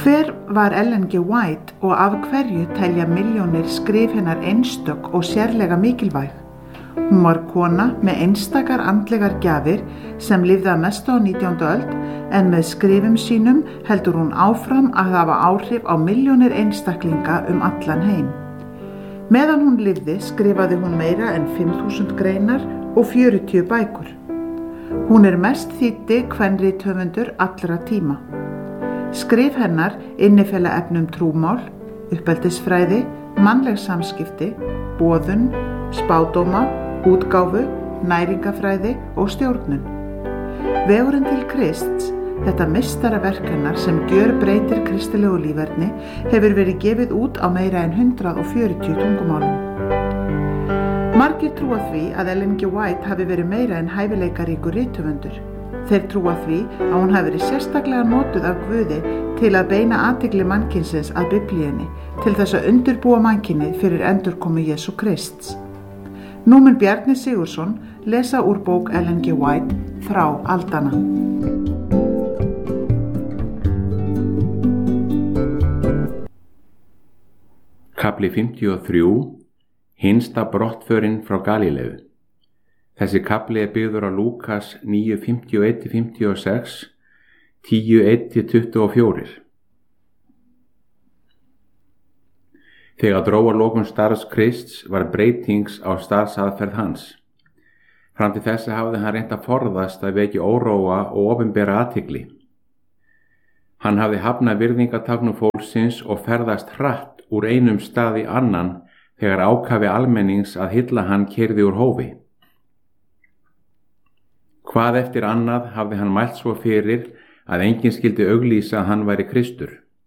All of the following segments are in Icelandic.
Hver var Ellen G. White og af hverju telja milljónir skrif hennar einstök og sérlega mikilvæg? Hún var kona með einstakar andlegar gjafir sem lifði að mestu á 19. öld en með skrifum sínum heldur hún áfram að hafa áhrif á milljónir einstaklinga allan heim. Meðan hún lifði skrifaði hún meira en 5.000 greinar og 40 bækur. Hún mest þýddi kvenrithöfundur allra tíma. Skrif hennar innifela efni trúmál, uppeldisfræði, mannleg samskipti, boðun, spádóma, útgáfu, næringafræði og stjórnun. Vegurinn til Krists, þetta meistaraverk hennar sem gjörbreytir kristilegu líferni, hefur verið gefið út á meira en 140 tungumálum. Margir trúa því að Ellen G. White hafi verið meira en hæfileikaríkur rithöfundur. Þeir trúa því að hún hafi verið sérstaklega notuð af Guði til að beina athygli mannkynsins að Biblíunni til þess að undirbúa mannkynið fyrir endurkomu Jesú Krists. Nú mun Bjarni Sigurðsson lesa úr bók Ellen G. White Þrá aldanna. Kafli 53. Hinsta brottförin frá Galíleu. Þessi kafli byggður á Lúkas 9:51-56, 10:1-24. Þegar dró að lokum starfs Krists var breytings á starfsaðferð hans. Fram til þessa hafði hann reynt að forðast að vekja óróa og opinbera athygli. Hann hafði hafnað virðingatáknum fólksins og ferðast hratt úr einum stað í annan þegar ákafi almennings að hylla hann keyrði úr hófi. Hvað eftir annað hafði hann mælt svo fyrir að enginn skyldi auglýsa að hann væri Kristur.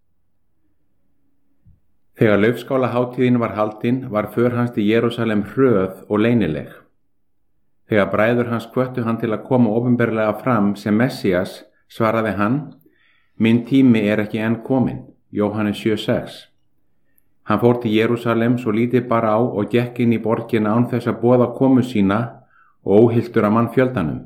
Þegar laufskálahátíðin var haldin var för hans til Jerúsalem hröð og leynileg. Þegar bræður hans hvöttu hann til að koma opinberlega fram sem Messías svaraði hann: Minn tími ekki enn kominn, Jóhannes 7:6. Hann fór til Jerúsalem svo lítið bara á og gekk inn í borgina án þess að boða komu sína og óhyltur af mannfjöldanum.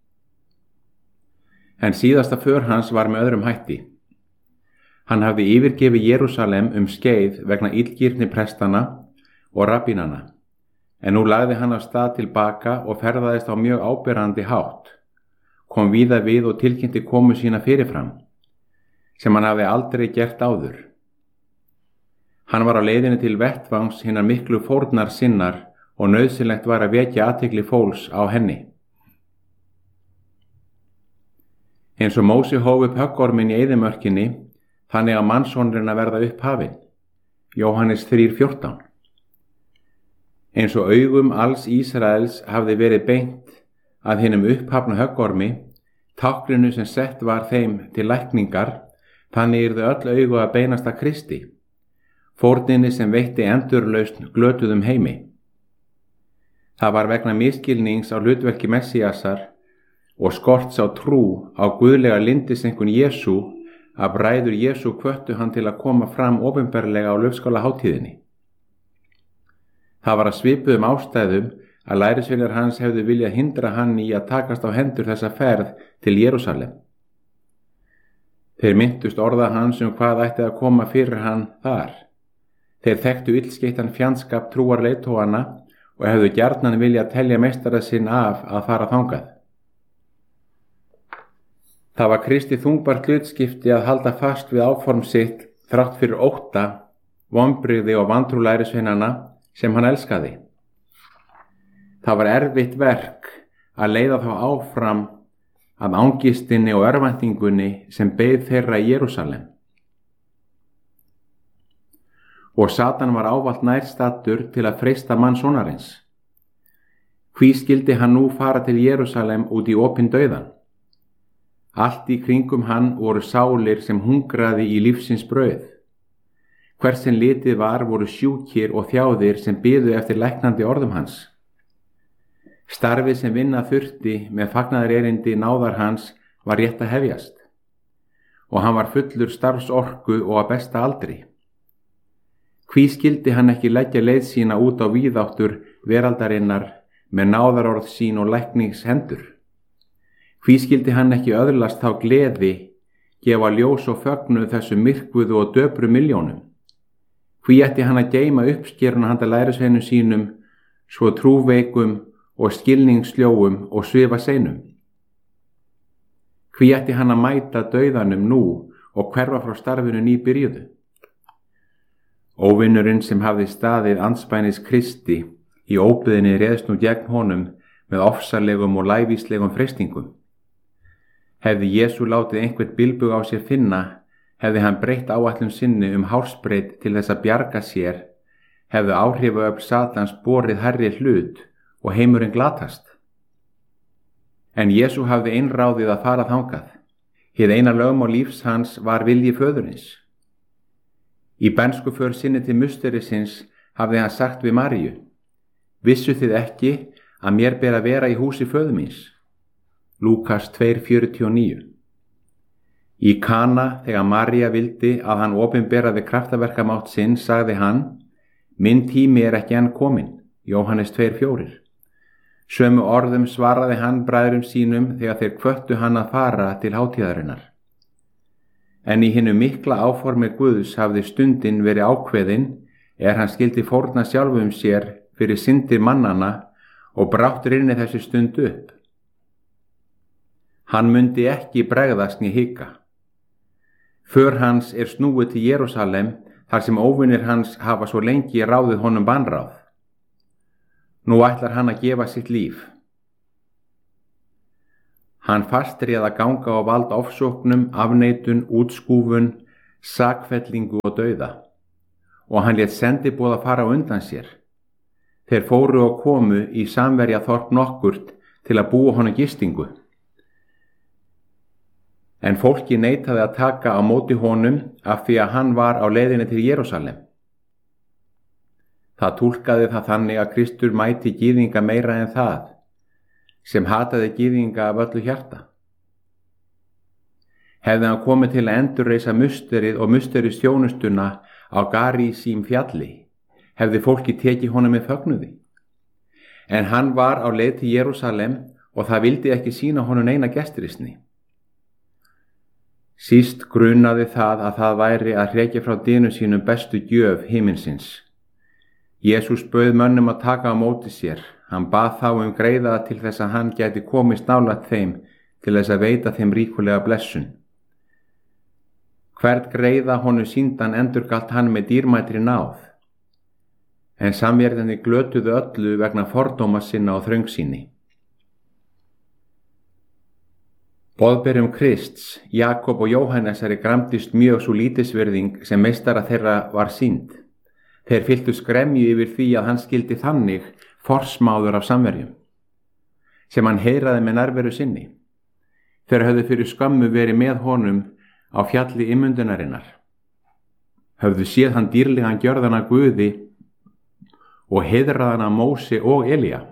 En síðasta för hans var með öðrum hætti. Hann hafði yfirgefið Jerúsalem skeið vegna illgirni prestana og rabbínana, en nú lagði hann af stað tilbaka og ferðaðist á mjög áberandi hátt, kom víða við og tilkynnti komu sína fyrirfram, sem hann hafði aldrei gert áður. Hann var á leiðinni til vettvangs hinnar miklu fórnar sinnar og nauðsynlegt var að vekja athygli fólks á henni. Eins og Mósi hóf upp höggorminn í eyðimörkinni, þannig að mannssonurinn að verða upphafinn. Jóhannes 3:14. Eins og augum alls Ísraels hafði verið beint að hinum upphafna höggormi, tákninu sem sett var þeim til lækningar, þannig yrðu öll augu að beinast að Kristi, fórninni sem veitti endurlausn glötuðum heimi. Það var vegna misskilnings á hlutverki Messíasar og skorts á trú á guðlega lyndiseinkun Jesú að bræður Jesú hvöttu hann til að koma fram opinberlega á laufskálahátíðinni. Það var að svipuðum ástæðum að lærisveinar hans hefðu viljað hindra hann í að takast á hendur þessa ferð til Jerúsalem. Þeir minntust orða hans hvað ætti að koma fyrir hann þar. Þeir þekktu illskeyttan fjandskap trúar leiðtogana og hefðu gjarnan viljað telja meistara sinn af að fara þangað. Það var Kristi þungbært hlutskipti að halda fast við áform sitt þrátt fyrir ótta, vonbrigði og vantrú lærisveinana sem hann elskaði. Það var erfitt verk að leiða þá áfram af angistinni og örvæntingunni sem beið þeirra í Jerúsalem. Og Satan var ávallt nærstattur til að freista mannssonarins. Hví skyldi hann nú fara til Jerúsalem út í opinn dauðan? Allt í kringum hann voru sálir sem hungraði í lífsins brauð. Hversin litið var voru sjúkir og þjáðir sem biðu eftir læknandi orðum hans. Starfið sem vinna þurfti með fagnaðarerindi náðar hans var rétt að hefjast og hann var fullur starfsorku og að besta aldri. Hví skyldi hann ekki leggja leið sína út á víðáttur veraldarinnar með náðarorð sín og lækningshendur? Hví skyldi hann ekki öðlast þá gleði gefa ljós og fögnuð þessum myrkvuðu og döpru milljónum? Hví ætti hann að geyma uppskeruna handa lærisveinum sínum, svo trúveikum og skilningssljóum og svifaseinum? Hví ætti hann að mæta dauðanum nú og hverfa frá starfinu nýbyrjuðu? Óvinnurinn sem hafði staðið andspænis Kristi í óbyðinni réðst nú gegn honum með ofsalegum og lævíslegum freistingum. Hefði Jesú látið einhvern bilbug á sér finna, hefði hann breytt áætlun sinni hársbreyt til þess að bjarga sér, hefði áhrifaöfl Satans borið hærri hlut og heimurinn glatast. En Jesú hafði einráðið að fara þangað. Hið eina lögmál lífs hans var vilji föðurins. Í bernsku sinni til musterisins hafði hann sagt við Maríu: Vissu þið ekki að mér ber að vera í húsi föður míns? Lúkas 2:49. Í Kana, þegar María vildi að hann opinberaði kraftaverkamátt sinn, sagði hann: Minn tími er ekki enn kominn. Jóhannes 2:4. Sömu orðum svaraði hann bræðrum sínum þegar þeir hvöttu hann að fara til hátíðarinnar. En í hinu mikla áformi Guðs hafði stundin verið ákveðin, hann skyldi fórna sjálfum sér fyrir syndir mannanna og brátt rynni þessi stund upp. Hann mundi ekki bregðast né hika. För hans snúið til Jerúsalem, þar sem óvinir hans hafa svo lengi ráðið honum bannráð. Nú ætlar hann að gefa sitt líf. Hann fastréð að ganga á vald ofsóknum, afneitun, útskúfun, sakfellingu og dauða. Og hann lét sendiboða fara á undan sér. Þeir fóru og komu í samverjaþorp nokkurt til að búa honum gistingu. En fólki neitaði að taka á móti honum af því að hann var á leiðinni til Jerúsalem. Það túlkaði það þannig að Kristur mæti gyðinga meira en það, sem hataði gyðinga af öllu hjarta. Hefði hann komið til að endurreisa musterið og musteristjónustuna á Garísím fjalli, hefði fólki tekið honum með fögnuði. En hann var á leið til Jerúsalem og það vildi ekki sýna honum neina gestrisni. Síst grunaði það að það væri að hrekja frá dynum sínum bestu gjöf himinsins. Jesús bauð mönnum að taka á móti sér. Hann bað þá greiða til þess að hann gæti komist nálægt þeim til þess að veita þeim ríkulega blessun. Hvern greiða honum sýndan endurgalt hann með dýrmætri náð. En samverðinni glötuðu öllu vegna fordóma sinna og þröngsýni. Boðberum Krists, Jakob og Jóhannesari gramdist mjög svo lítilsvirðing sem meistara þeirra var sýnd. Þeir fylltu skremju yfir því að hann skildi þannig forsmáður af samverjum, sem hann heiðraði með nærveru sinni. Þeir höfðu fyrir skömmu verið með honum á fjalli ímyndunarinnar. Höfðu séð hann dýrlegan gjörðana Guði og heiðraðana Móse og Elía.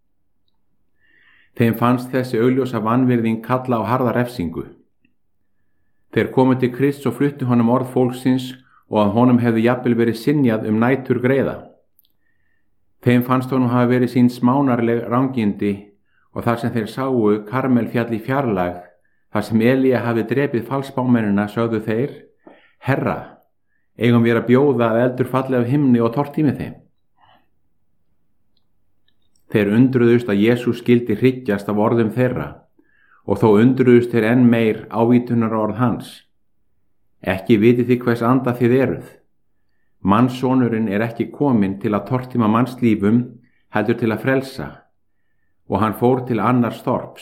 Þeim fannst þessi augljósa vanvirðing kalla á harða refsingu. Þeir komu til Krists og fluttu honum orð fólksins og að honum hefði jafnvel verið synjað nætur greiða. Þeim fannst honum hafa verið sín smánarleg rangindi og þar sem þeir sáu Karmelfjall í fjarlægð, þar sem Elía hafi drepið falsbámennina, sögðu þeir: Herra, eigum við að bjóða að eldur falli af himni og tortími með þeim? Þeir undruðust að Jesús skildi hryggjast af orðum þeirra og þó undruðust þeir enn meir ávítunar orð hans. Ekki vitið þið hvers anda þið eruð. Mannssonurinn ekki kominn til að tortíma mannslífum, heldur til að frelsa, og hann fór til annars þorps.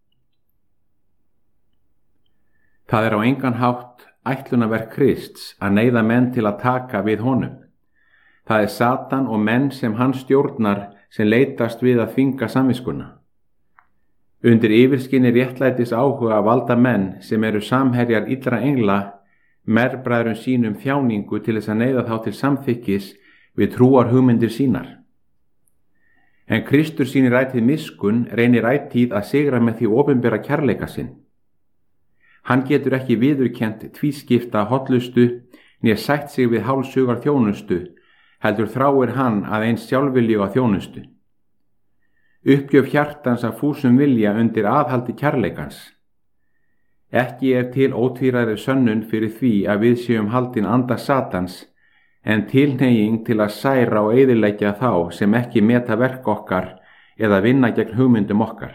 Það á engan hátt ætlunarverk Krists að neyða menn til að taka við honum. Það Satan og menn sem hann stjórnar sem leitast við að þvinga samviskuna. Undir yfirskinni réttlætis áhuga valda menn sem eru samherjar illra engla merbræðrum sínum þjáningu til þess að neyða þá til samþykkis við trúar hugmyndir sínar. En Kristur sýnir ætíð miskunn, reynir ætíð að sigra með því opinbera kærleika sinn. Hann getur ekki viðurkennt tvískipta hollustu né sætt sig við hálfsugar þjónustu, heldur þráir hann að eins sjálfviljuga þjónustu. Uppgjöf hjartans af fúsum vilja undir aðhaldi kærleikans. Ekki er til ótvíræðri sönnun fyrir því að við séum haldin anda Satans, en tilhneiging til að særa og eyðileggja þá sem ekki meta verk okkar eða vinna gegn hugmyndum okkar.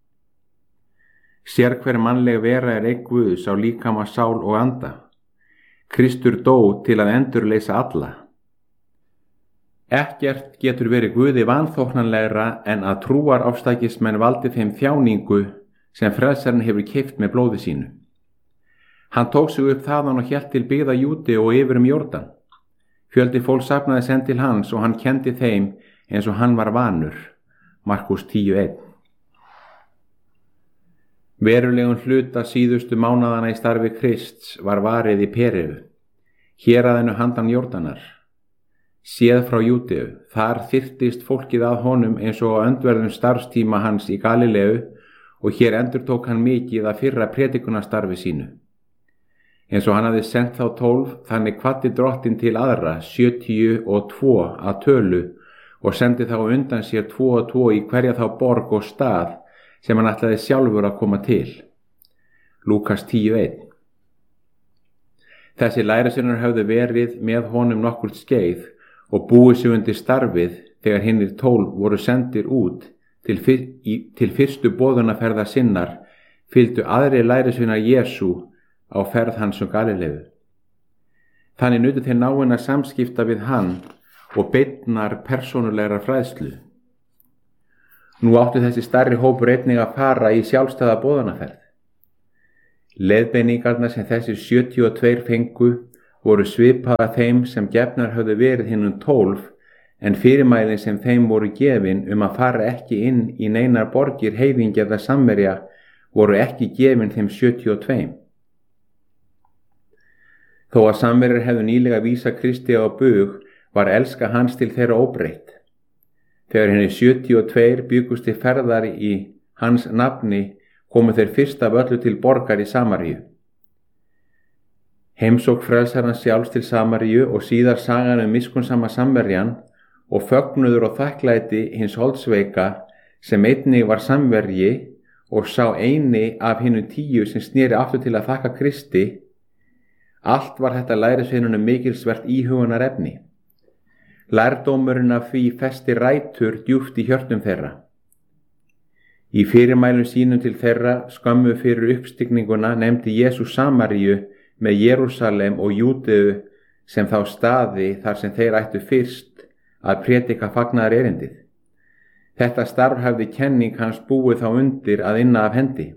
Sérhver mannleg vera er eign Guðs á líkama, sál og anda. Kristur dó til að endurleysa alla. Ekkert getur verið Guði vanþóknanlegra en að trúarofstækismenn valdi þeim þjáningu sem frelsarinn hefur keypt með blóði sínu. Hann tók sig upp þaðan og hélt til byggða Júdeu og yfir Jórdan. Fjöldi fólk safnaði senn til hans og hann kenndi þeim eins og hann var vanur. Markús 10:1. Verulegum hluta síðustu mánaðana í starfi Krists var varið í Perefu, héraðinu handan Jórdanar. Séð frá Júdeu, þar þyrtist fólkið að honum eins og á öndverðum starfstíma hans í Galileu og hér endurtók hann mikið að fyrra predikunastarfi sínu. Eins og hann hafði sendt þá 12, þannig hvatti drottinn til aðra 72 að tölu og sendi þá undan sér 2 og 2 í hverja þá borg og stað sem hann ætlaði sjálfur að koma til. Lúkas 10:1. Þessi lærisveinar höfðu verið með honum nokkurt skeið og búið sig undir starfið þegar hinnir 12 voru sendir út til fyrstu boðunarferðar sinnar, fylgdu aðrir lærisveinar Jesú á ferð hans um Galileu. Þannig nutu þeir náinna samskipta við hann og beinnar persónulegra fræðslu. Nú áttu þessi stærri hópur einnig að fara í sjálfstæða boðunarferð. Leiðbeiningarnar sem þessi 72 fengu voru svipaða þeim sem gefnar höfðu verið hinnum 12, en fyrirmælin sem þeim voru gefin að fara ekki inn í neinar borgir heiðingja eða Samverja voru ekki gefin þeim 72. Þó að Samverjar hefðu nýlega vísað Kristi á bug var elska hans til þeirra óbreytt. Þegar henni 72 byggust til ferðar í hans nafni komu þeir fyrst af öllu til borgar í Samaríu. Heimsókn frelsarans sjálfs til Samaríu og síðar sagan miskunnsama Samverjan og fögnuður og þakklæti hins holdsveika sem einnig var samverji og sá eini af hinum 10 sem sneri aftur til að þakka Kristi. Allt var þetta lærisveinunum mikilsvert íhugunar efni. Lærdómurinn af því festi rætur djúpt í hjörtum þeirra. Í fyrirmælum sínum til þeirra skömmu fyrir uppstigninguna nefndi Jesús Samaríu með Jerúsalem og Júdeu sem þá staði þar sem þeir ættu fyrst að prédika fagnaðar erindið. Þetta starf hafði kenning hans búið þá undir að inna af hendi.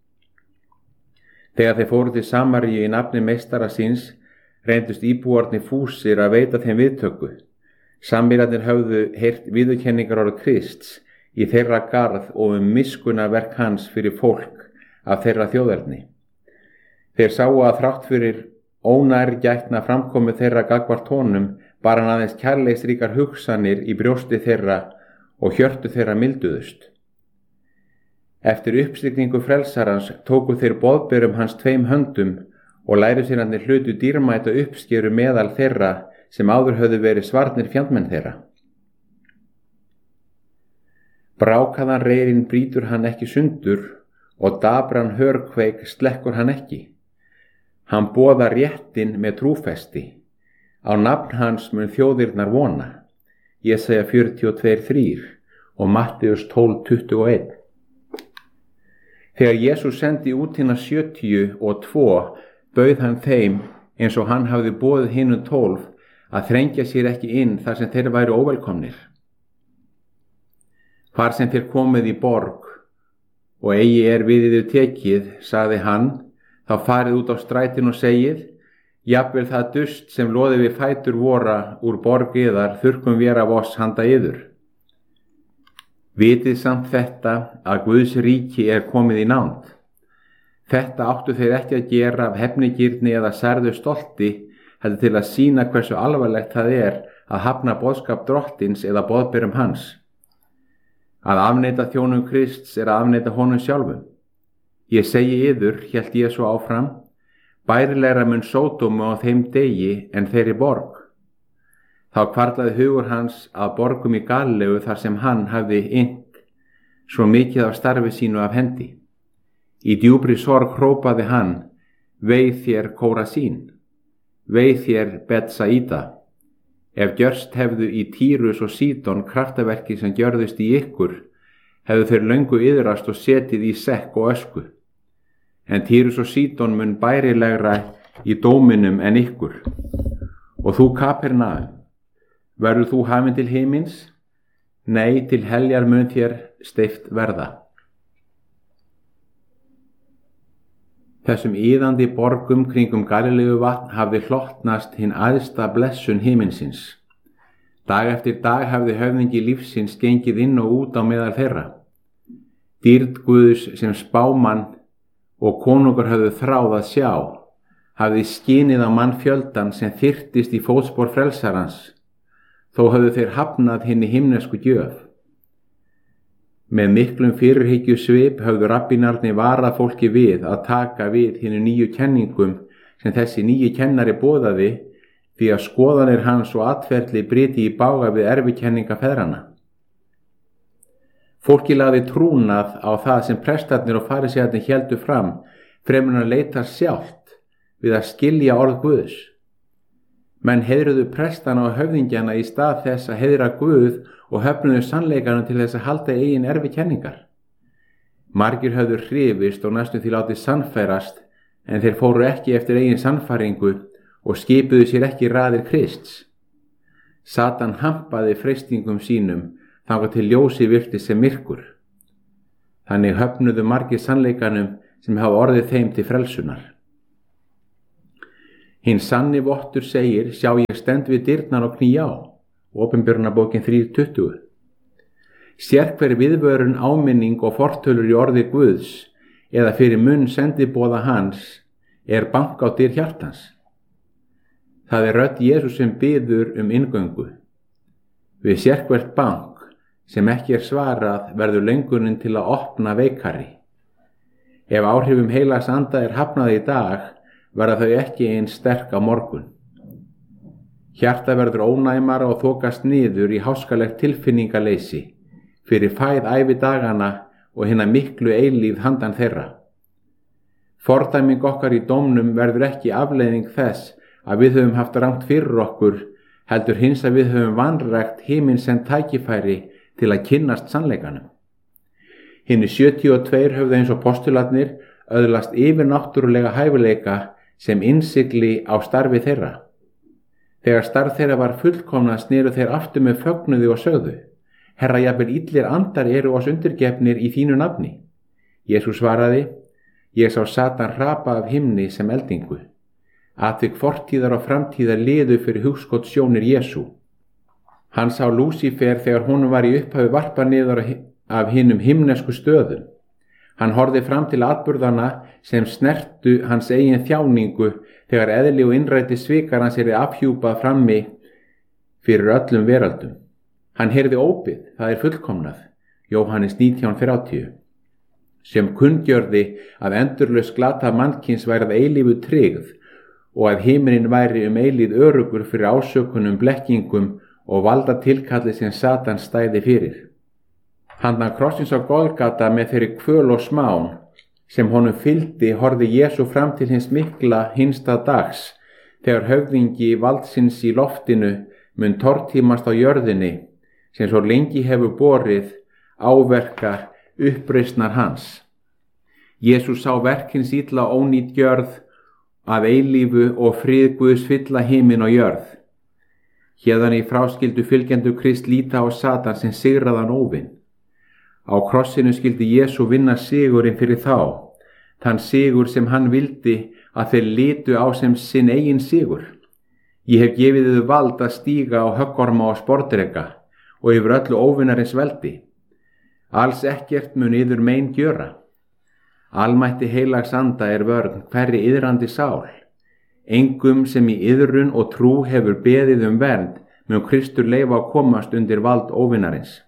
Þegar þeir fóru til Samaríu í nafni meistara síns, reyndust íbúarnir fúsir að veita þeim viðtöku. Samverjarnir höfðu heyrt viðurkenningar orð Krists í þeirra garð og miskunarverk hans fyrir fólk af þeirra þjóðerni. Þeir sáu að þrátt fyrir ónærgætna framkomu þeirra gagnvart honum bar hann aðeins kærleiksríkar hugsanir í brjósti þeirra og hjörtu þeirra milduðust. Eftir uppstigningu frelsarans tóku þeir boðberum hans 2 höndum og lærisveinarnir hlutu dýrmæta uppskeru meðal þeirra sem áður höfðu verið svarnir fjandmenn þeirra. Brákaðan reyrinn brýtur hann ekki sundur og dabran hörkveik slekkur hann ekki. Hann boðar réttin með trúfesti. Á nafn hans mun þjóðirnar vona. Jesaja 42:3 og Matteus 12:21. Þegar Jesús sendi út hina 72 bauð hann þeim eins og hann hafði boðið hinum 12 að þrengja sér ekki inn þar sem þeir væru óvelkomnir. Hvar sem þeir komið í borg og eigi við yður tekið, sagði hann, þá farið út á strætin og segið, jafnvel það dust sem loði við fætur vora úr borg yðar þurrkum vér af oss handa yður. Vitið samt þetta að Guðs ríki komið í nánd. Þetta áttu þeir ekki að gera af hefnigirni eða særðu stolti, heldur til að sýna hversu alvarlegt það að hafna boðskap drottins eða boðberum hans. Að afneita þjónum Krists að afneita honum sjálfum. Ég segi yður, hélt Jesú áfram, bærilegra mun Sódómu á þeim degi en þeirri borg. Þá hvarflaði hugur hans að borgum í Galileu þar sem hann hafði innt svo mikið af starfi sínu af hendi. Í djúpri sorg hrópaði hann: Vei þér Kórazín, vei þér Betsaída. Ef gjörst hefðu í Tírus og Sídon kraftaverki sem gjörðust í ykkur, hefðu þeir löngu iðrast og setið í sekk og ösku. En Tírus og Sídon mun bærilegra í dóminum en ykkur. Og þú Kapernaum, verður þú hafin til himins? Nei, til heljar mun þér steypt verða. Þessum iðandi borgum kringum Galileuvatn hafði hlottnast hinn æðsta blessun himinsins. Dag eftir dag hafði höfðingi lífsins gengið inn og út á meðal þeirra. Dýrð Guðs sem spámann og konungur höfðu þráð að sjá, hafði skynið á mannfjöldan sem þyrtist í fótspor frelsarans, þó höfðu þeir hafnað hinni himnesku gjöf. Með miklum fyrirhyggju svip höfðu rabbínarnir varað fólki við að taka við hinni nýju kenningum sem þessi nýju kennari boðaði, því að skoðanir hans og atferli bryti í bága við erfikenninga feðranna. Fólki lagði trúnað á það sem prestarnir og farisæarnir héldu fram, fremur en að leita sjálft við að skilja orð Guðs. Menn heiðruðu prestana og höfðingjana í stað þess að heiðra Guð og höfnuðu sannleikanum til þess að halda eigin erfikenningar. Margir höfðu hrifist og næstum því látið sannfærast, en þeir fóru ekki eftir eigin sannfæringu og skipuðu sér ekki raðir Krists. Satan hampaði freistingum sínum þangað til ljósi virtist sem myrkur. Þannig höfnuðu margir sannleikanum sem hafa orðið þeim til frelsunar. Hinn sanni vottur segir: Sjá, ég stend við dyrnar og kný á. Opinberunarbókin 3:20. Sérhver viðvörun, áminning og fortölur í orði Guðs eða fyrir munn sendiboða hans er bank á dyr hjartans. Það er rödd Jesús sem biður inngöngu. Við sérhvert bank sem ekki er svarað verður löngunin til að opna veikari. Ef áhrifum heilags anda er hafnað í dag, verða þau ekki eins sterk á morgun. Hjarta verður ónæmara og þokast niður í háskalegt tilfinningaleysi fyrir fæð ævidagana og hinna miklu eilífð handan þeirra. Fordæming okkar í dómnum verður ekki afleiðing þess að við höfum haft rangt fyrir okkur, heldur hins að við höfum vanrækt himinsend tækifæri til að kynnast sannleikanum. Hinni 72 höfðu eins og postularnir öðlast yfirnáttúrulega hæfileika sem innsigli á starfi þeirra. Þegar starf þeirra var fullkomnað sneru þeir aftur með fögnuði og sögðu: Herra, jafnvel illir andar eru oss undirgefnir í þínu nafni. Jesús svaraði: Ég sá Satan hrapa af himni sem eldingu. Atvik fortíðar og framtíðar liðu fyrir hugskot sjónir Jesú. Hann sá Lúsífer þegar honum var í upphafi varpað niður af hinum himnesku stöðum. Hann horfði fram til atburðana sem snertu hans eigin þjáningu þegar eðli og innræti svikar hans afhjúpað frammi fyrir öllum veröldum. Hann heyrði ópið, það er fullkomnað, Jóhannes 19:30, sem kunngjörði að endurlaus glata mannkins væri að eilífu tryggð og að himinin væri eilíð örugur fyrir ásökunum, blekkingum og valda tilkalli sem Satan stæði fyrir. Handan krossins á Golgata með þeirri kvöl og smán sem honum fylgdi horfði Jesú fram til hins mikla hinsta dags, þegar höfðingi valdsins í loftinu mun tortímast á jörðinni, sem svo lengi hefur borið áverka uppreisnar hans. Jesús sá verkins illa ónýt gjörð að eilífu og frið Guðs fylla himin og jörð. Héðan í fráskildu fylgjendur Krist líta á Satan sem sigraðan óvin. Á krossinu skildi Jesú vinna sigurinn fyrir þá, þann sigur sem hann vildi að þeir litu á sem sinn eigin sigur. Ég hef gefið þau vald að stíga á höggorma og sportdreka og yfir öllu óvinarins veldi. Alls ekkert mun yður mein gjöra. Almætti heilags anda er vörn hverri iðrandi sál. Engum sem í iðrun og trú hefur beðið vernd mun Kristur leyfa að komast undir vald óvinarins.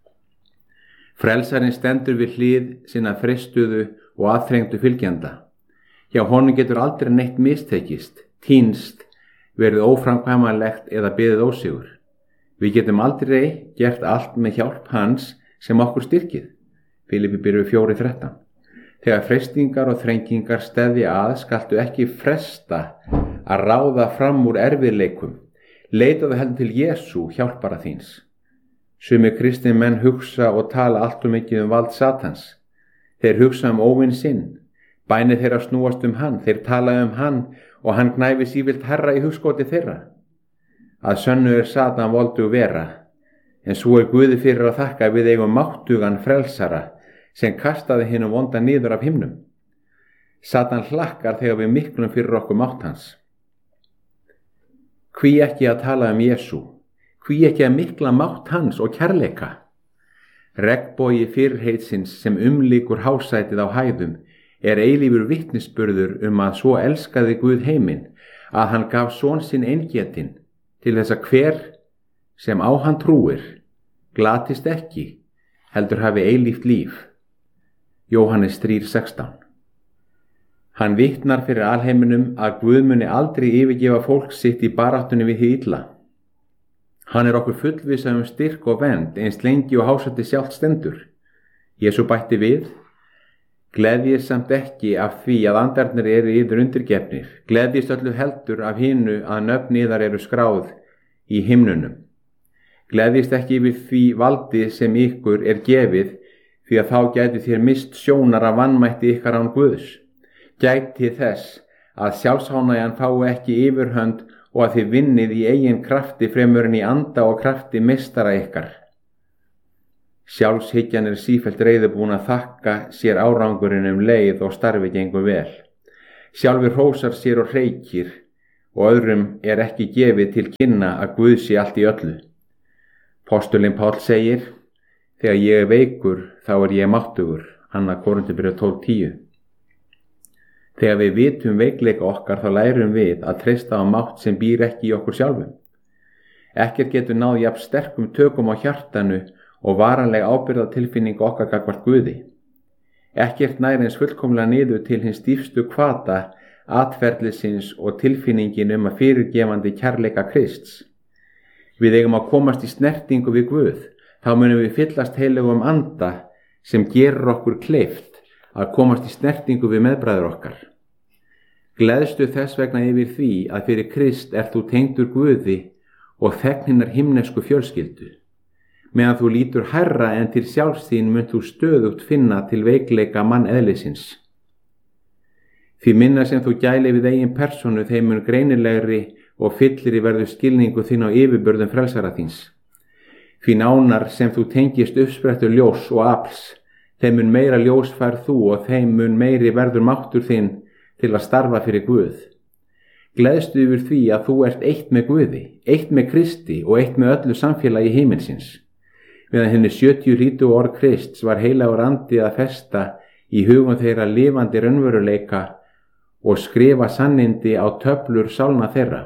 Frelsarinn stendur við hlið sinna freistuðu og aðþrengdu fylgjanda. Hjá honum getur aldrei neitt mistekist, týnst, verið óframkvæmanlegt eða beðið ósigur. Við getum aldrei gert allt með hjálp hans sem okkur styrkið. Filippibréf 4:13. Þegar freistingar og þrengingar steðja að, skaltu ekki fresta að ráða fram úr erfiðleikum. Leitaðu heldur til Jesú, hjálpara þíns. Sumir kristnir menn hugsa og tala allt of mikið vald Satans. Þeir hugsa óvin sinn. Bænir þeirra snúast hann. Þeir tala hann og hann gnæfi sífellt herra í hugskoti þeirra. Að sönnu Satan voldu vera, en svo Guði fyrir að þakka við eigum máttugan frelsara sem kastaði hinum vonda niður af himnum. Satan hlakkar þegar við miklum fyrir okkur mátt hans. Hví ekki að tala Jesú? Hví ekki að mikla mátt hans og kærleika? Regnbogi fyrirheitsins sem umlykur hásætið á hæðum eilífur vitnisburður að svo elskaði Guð heiminn að hann gaf son sinn eingetinn til þess að hver sem á hann trúir glatist ekki, heldur hafi eilíft líf. Jóhannes 3:16. Hann vitnar fyrir alheiminum að Guð muni aldrei yfirgefa fólk sitt í baráttunni við hið illa. Hann okkur fullvissa styrk og vernd eins lengi og hásætti sjálft stendur. Jesú bætti við: Gleðjist samt ekki af því að andarnir eru yður undirgefnir. Gleðjist öllu heldur af hinu að nöfn yðar eru skráð í himnunum. Gleðjist ekki yfir því valdi sem ykkur gefið, því að þá gæti þér mist sjónar af vanmætti ykkar án Guðs. Gæti þess að sjálfsánægjan fái ekki yfirhönd og að þið vinnið í eigin krafti fremur en í anda og krafti meistara ykkar. Sjálfshyggjan sífellt reiðubúin að þakka sér árangurinn leið og starfi gengur vel. Sjálfur hrósar sér og hreykir og öðrum ekki gefið til kynna að Guð sé allt í öllu. Postulinn Páll segir: Þegar ég veikur, þá ég máttugur. 2. Korinthubréf 12:10. Þegar við vitum veikleika okkar, þá lærum við að treysta á mátt sem býr ekki í okkur sjálfum. Ekkert getur náð jafn sterkum tökum á hjartanu og varanleg ábyrgðartilfinning okkar gagnvart Guði. Ekkert nær eins fullkomlega niður til hins dýpstu hvata atferlisins og tilfinningin að fyrirgefandi kærleika Krists. Við eigum að komast í snertingu við Guð, þá munum við fyllast heilugum anda sem gerir okkur kleift að komast í snertingu við meðbræður okkar. Gleðstu þess vegna yfir því að fyrir Krist þú tengdur Guði og þegn hinnar himnesku fjölskyldu. Meðan þú lítur hærra en til sjálfs þín munt þú stöðugt finna til veikleika manneðlisins. Því minna sem þú gæli við eigin persónu, þeim mun greinilegri og fyllri verður skilningu þín á yfirbörðum frelsara þíns. Því nánar sem þú tengist uppsprettu ljós og afls, þeim mun meira ljós færð þú og þeim mun meiri verður máttur þinn til að starfa fyrir Guð. Gleðstu yfir því að þú eitt með Guði, eitt með Kristi og eitt með öllu samfélagi himinsins. Meðan henni 70 rítu orð Krists var heilagur andi að festa í hugum þeirra lifandi raunveruleika og skrifa sannindi á töflur sálna þeirra.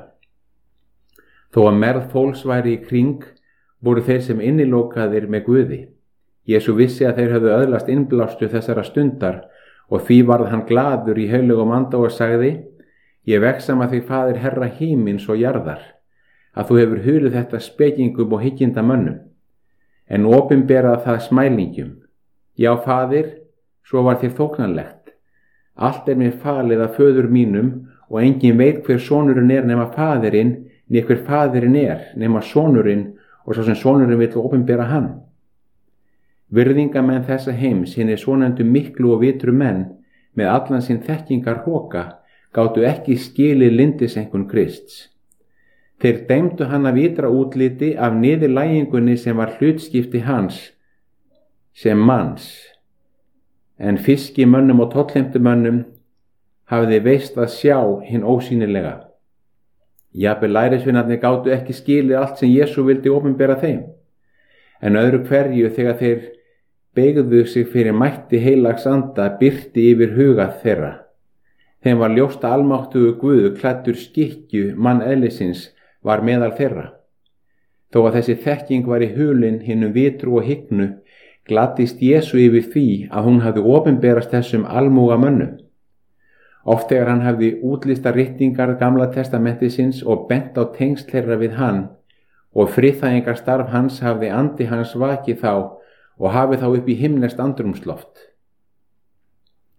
Þó að merð fólks væri í kring, voru þeir sem innilokaðir með Guði. Jesú vissi að þeir höfðu öðlast innblástu þessara stundar og því varð hann glaður í heilugum anda og sagði: Ég vegsama þig, Faðir Herra himins og jarðar, að þú hefur hulið þetta spekingum og hygginda mönnum, en opinberað það smælingjum. Já, Faðir, svo var þér þóknanlegt. Allt mér falið af föður mínum og engin veit hver sonurinn nema Faðirinn, né hver Faðirinn nema sonurinn og svo sem sonurinn vill opinbera hann. Virðingamenn þessa heims, hinir svonefndu miklu og vitru menn, með allan sinn þekkingar hroka, gátu ekki skilið lindisenkun Krists. Þeir dæmdu hann af ytra útliti af niðurlægingunni sem var hlutskipti hans sem manns, en fiskimönnum og tollheimtumönnum hafði veist að sjá hinn ósýnilega. Jafnvel lærisveinarnir gátu ekki skilið allt sem Jesú vildi opinbera þeim, en öðru hverju þegar þeir beygðu sig fyrir mætti heilags anda birti yfir hugað þeirra. Þeim var ljóst að almáttugur Guð klæddur skikkju manneðlisins var meðal þeirra. Þó að þessi þekking var í hulin hinum vitru og hygnu, gladdist Jesú yfir því að hún hafði opinberast þessum almúga mönnum. Oft þegar hann hafði útlista ritningar Gamla testamentisins og bent á tengsl þeirra við hann og friðþægingar starf hans, hafði andi hans vakið þá og hafið þá upp í himneskt andrúmsloft.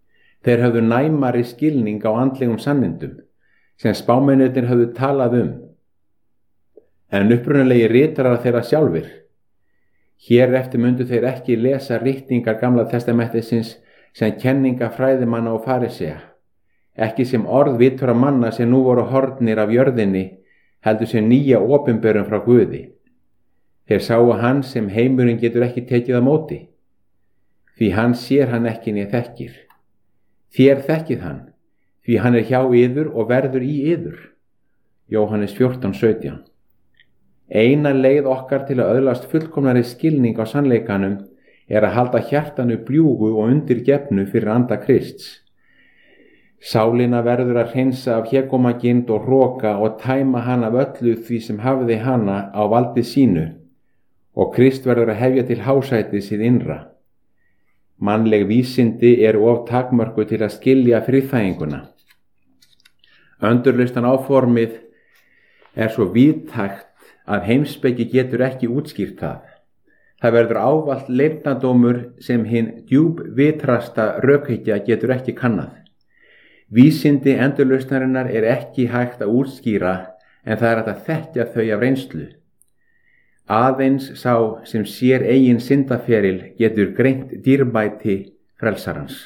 Þeir höfðu næmari skilning á andlegum sannindum sem spámennirnir höfðu talað en upprunalegi ritarar þeirra sjálfir. Hér eftir myndu þeir ekki lesa ritningar Gamla testamentisins sem kenninga fræðimanna og farisea, ekki sem orð vitura manna sem nú voru horfnir af jörðinni, heldur sem nýja opinberun frá Guði. Þeir sáu hann sem heimurinn getur ekki tekið á móti, því hann sér hann ekki né þekkir. Þér þekkið hann, því hann hjá yður og verður í yður. Jóhannes 14:17. Eina leið okkar til að öðlast fullkomnari skilning á sannleikanum að halda hjartanu bljúgu og undirgefnu fyrir anda Krists. Sálina verður að hreinsa af hégómagind og hroka og tæma hana af öllu því sem hafði hana á valdi sínu, og Krist verður að hefja til hásætis hið innra. Mannleg vísindi eru of takmörku til að skilja friðþæginguna. Öndurlaustan áformið svo víðtækt að heimspeki getur ekki útskýrt það. Það verður ávallt leynadómur sem hinn djúpvitrasta rökhyggja getur ekki kannað. Vísindi endurlausnarinnar ekki hægt að útskýra, en það hægt að þekkja þau af reynslu. Aðeins sá sem sér eigin syndaferil getur greint dýrmæti frelsarans.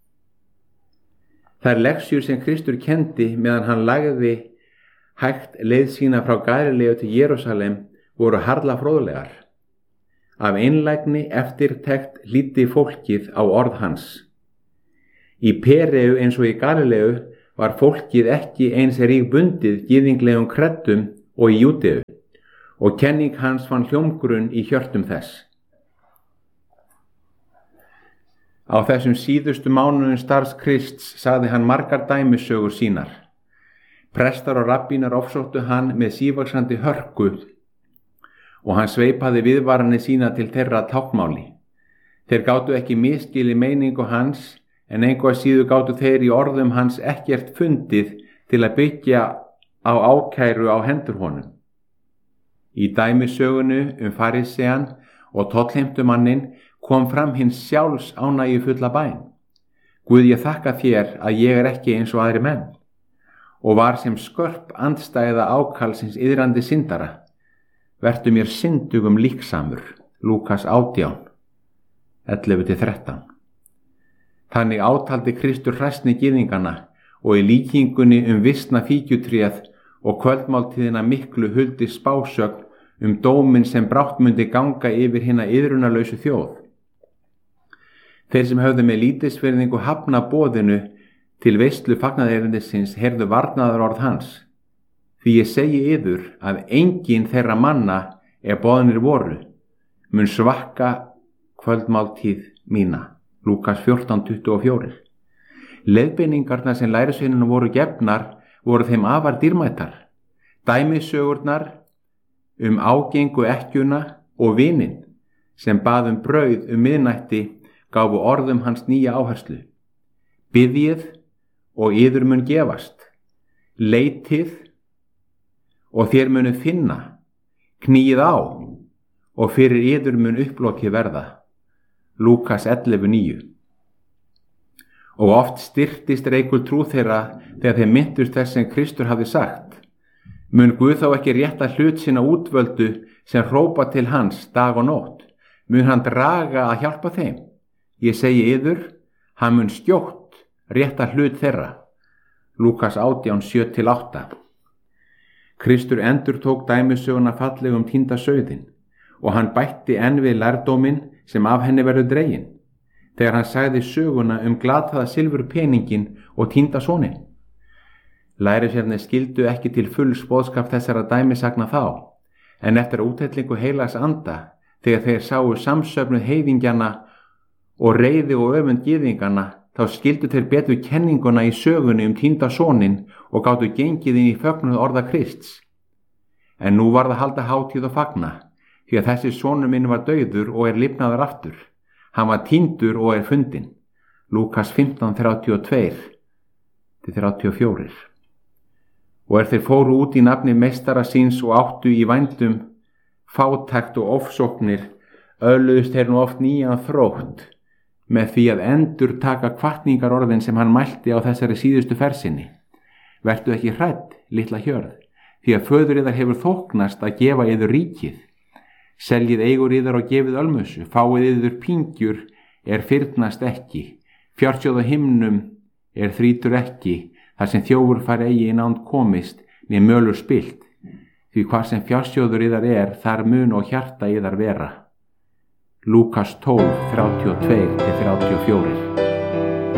Þær leksjur sem Kristur kenndi meðan hann lagði hægt leið sína frá Galileu til Jerúsalem voru harla fróðlegar. Af einlægni eftirtekt hlýddi fólkið á orð hans. Í Pereu eins og í Galileu var fólkið ekki eins rígbundið gyðinglegum kreddum og í Júdeu, og kenning hans fann hljómgrunn í hjörtum þess. Á þessum síðustu mánuðum starfs Krists sagði hann margar dæmisögur sínar. Prestar og rabbínar ofsóttu hann með sívaxandi hörku og hann sveipaði viðvaranir sína til þeirra táknmáli. Þeir gátu ekki misskilið meiningu hans, en engu að síður gátu þeir í orðum hans ekkert fundið til að byggja á ákæru á hendur honum. Í dæmisögunu farisean og tollheimtumanninn kom fram hins sjálfs ánægjufulla bæn. Guð, ég þakka þér að ég ekki eins og aðri menn, og var sem skörp andstæða ákallsins iðrandi syndara. Vertu mér syndugum líksamur. Lúkas 18, 11-13. Þannig átaldi Kristur hræsni gyðingana og í líkingunni vistna fíkjutréð og kvöldmáltíðina miklu huldi spásögn dóminn sem brátt mundi ganga yfir hina iðrunarlausu þjóð. Þeir sem höfðu með lítilsvirðingu hafna boðinu til veislu fagnaðerindisins heyrðu varnaðarorð hans. Því ég segi yður að enginn þeirra manna boðnir voru mun svakka kvöldmáltíð mína. Lúkas 14:24. Leiðbeiningarnar sem lærisveinunum voru gefnar voru þeim afar dýrmætar. Dæmisögurnar ágengu ekkjuna og vininn sem bað brauð miðnætti gáfu orðum hans nýja áherslu. Biðjið og yður mun gefast. Leitið og þér munu finna. Kníið á og fyrir yður mun upplokið verða. Lúkas 11:9. Og oft styrktist reikul trú þeirra þegar þeir minntust þess sem Kristur hafði sagt. Mun Guð þá ekki rétta hlut sína útvöldu sem hrópa til hans dag og nótt? Mun hann draga að hjálpa þeim? Ég segi yður, hann mun skjótt rétta hlut þeirra. Lúkas 18:7-8. Kristur endurtók dæmisöguna fallegum týnda sauðinn og hann bætti enn við lærdóminn sem af henni verður dregin, þegar hann sagði söguna glataða silfurpeningin og týnda soninn. Lærisveinarnir skildu ekki til fulls boðskap þessara dæmisagna þá, en eftir úthellingu heilags anda, þegar þeir sáu samsöfnuð heiðingjana og reiði og öfund gyðingana, þá skildu þeir betur kenninguna í sögunni týnda soninn og gátu gengið inn í fögnuð orða Krists. En nú var það halda hátíð og fagna, því að þessi sonur minn var dauður og lifnaður aftur. Hann var týndur og fundinn. Lúkas 15:32-34. Og þeir fóru út í nafni meistara síns og áttu í vændum, fátækt og ofsóknir, öðluðust þeir nú oft nýjan þrótt, með því að endur taka hvatningarorðin sem hann mælti á þessari síðustu fersinni. Vertu ekki hrædd, litla hjörð, því að föður yðar hefur þóknast að gefa yður ríkið. Seljið eigur yðar og gefið ölmusu, fáið yður pyngjur fyrnast ekki, fjársjóð á himnum þrýtur ekki, þar sem þjófur fari eigi í nánd komist, né mölur spillt, því hvar sem fjársjóður yðar þar mun og hjarta yðar vera. Lúkas 12:32-34